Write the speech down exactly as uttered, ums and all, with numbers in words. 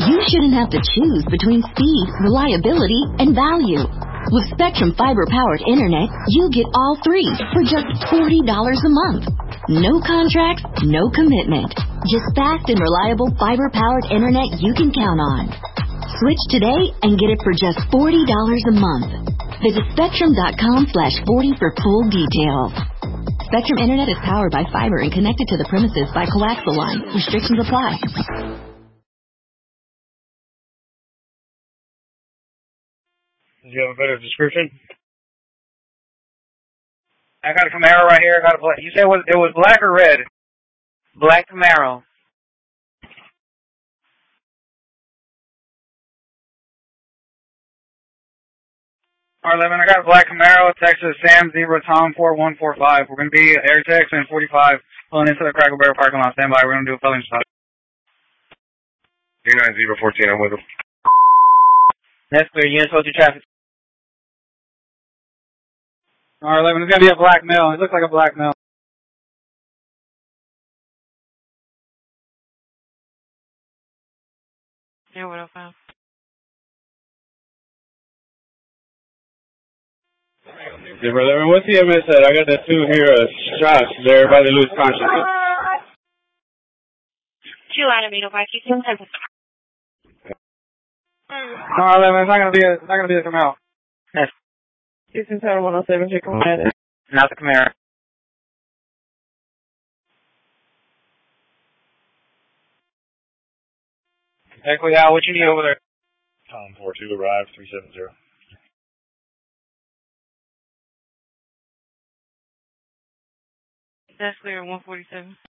You shouldn't have to choose between speed, reliability, and value. With Spectrum fiber-powered internet, you get all three for just forty dollars a month. No contracts, no commitment. Just fast and reliable fiber-powered internet you can count on. Switch today and get it for just forty dollars a month. Visit Spectrum.com slash 40 for full details. Spectrum Internet is powered by fiber and connected to the premises by coaxial line. Restrictions apply. Do you have a better description? I got a Camaro right here. I got a black. You said it was, it was black or red? Black Camaro. R eleven, I got a black Camaro, Texas, Sam, Zebra, Tom, four one four five. We're going to be at Airtex and forty-five, pulling into the Cracker Barrel parking lot. Stand by. We're going to do a felony stop. three nine zero one four, I'm with him. That's clear. You didn't your traffic. R eleven, it's going to be a black male. It looks like a black male. Yeah, what else? Zebra eleven, what's the M S at? I got that two here, uh, shots there by the loose consciousness. Two out of eight oh five, keep them simple. R eleven, it's not going to be a, it's not going to be a Camaro. Yes. Houston Tower one oh seven, check on that. Not the Camaro. Echo, yeah, what you need over there? Tom four two, arrive, three seven zero. That's clear, one forty-seven.